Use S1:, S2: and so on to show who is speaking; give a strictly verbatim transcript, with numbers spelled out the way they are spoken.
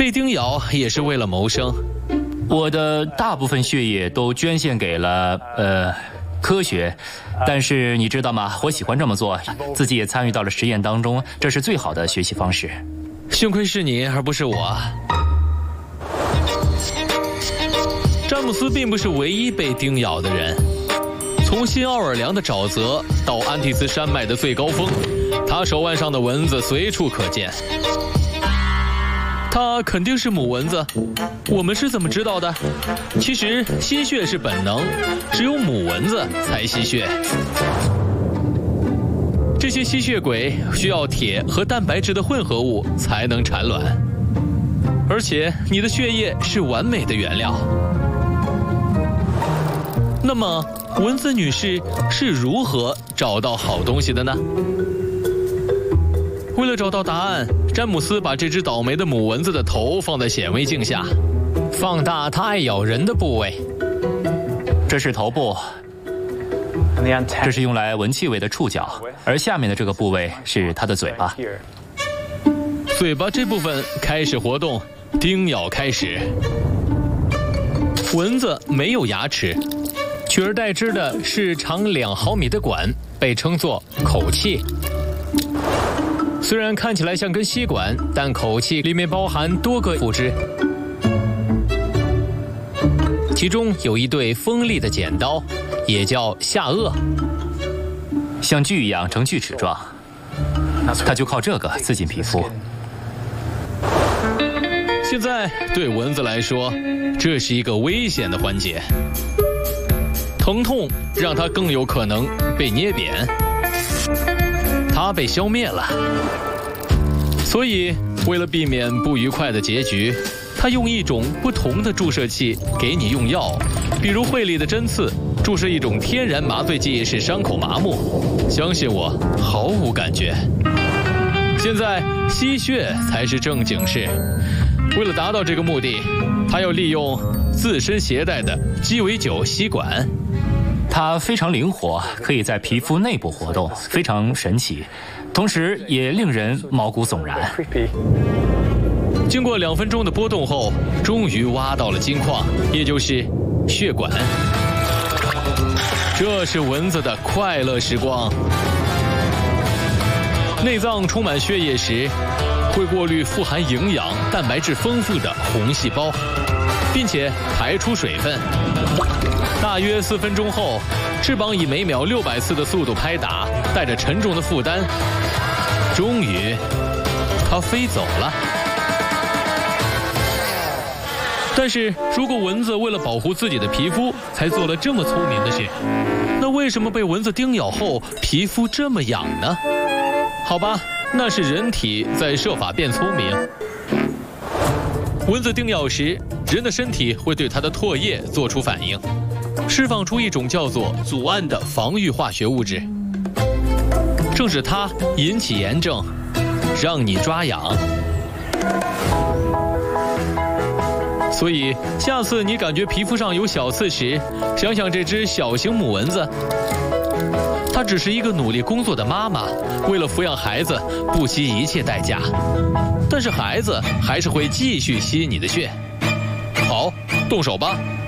S1: 被叮咬也是为了谋生。
S2: 我的大部分血液都捐献给了呃科学，但是你知道吗？我喜欢这么做，自己也参与到了实验当中，这是最好的学习方式。
S1: 幸亏是你，而不是我。詹姆斯并不是唯一被叮咬的人。从新奥尔良的沼泽到安第斯山脉的最高峰，他手腕上的蚊子随处可见。它肯定是母蚊子，我们是怎么知道的？其实吸血是本能，只有母蚊子才吸血。这些吸血鬼需要铁和蛋白质的混合物才能产卵，而且你的血液是完美的原料。那么，蚊子女士是如何找到好东西的呢？为了找到答案，詹姆斯把这只倒霉的母蚊子的头放在显微镜下，放大它爱咬人的部位。
S2: 这是头部，这是用来闻气味的触角，而下面的这个部位是它的嘴巴。
S1: 嘴巴这部分开始活动，叮咬开始。蚊子没有牙齿，取而代之的是长两毫米的管，被称作口器。虽然看起来像根吸管，但口器里面包含多个副肢，其中有一对锋利的剪刀，也叫下颚，
S2: 像锯一样呈锯齿状，它就靠这个刺进皮肤。
S1: 现在对蚊子来说，这是一个危险的环节，疼痛让它更有可能被捏扁。它被消灭了，所以为了避免不愉快的结局，他用一种不同的注射器给你用药，比如惠利的针刺，注射一种天然麻醉剂使伤口麻木。相信我，毫无感觉。现在吸血才是正经事。为了达到这个目的，他要利用自身携带的鸡尾酒吸管。
S2: 它非常灵活，可以在皮肤内部活动，非常神奇，同时也令人毛骨悚然。
S1: 经过两分钟的波动后，终于挖到了金矿，也就是血管。这是蚊子的快乐时光。内脏充满血液时，会过滤富含营养、蛋白质丰富的红细胞，并且排出水分。大约四分钟后，翅膀以每秒六百次的速度拍打，带着沉重的负担，终于，它飞走了。但是如果蚊子为了保护自己的皮肤才做了这么聪明的事，那为什么被蚊子叮咬后皮肤这么痒呢？好吧，那是人体在设法变聪明。蚊子叮咬时，人的身体会对它的唾液做出反应，释放出一种叫做组胺的防御化学物质，正是它引起炎症，让你抓痒。所以下次你感觉皮肤上有小刺时，想想这只小型母蚊子，她只是一个努力工作的妈妈，为了抚养孩子不惜一切代价，但是孩子还是会继续吸你的血。好，动手吧。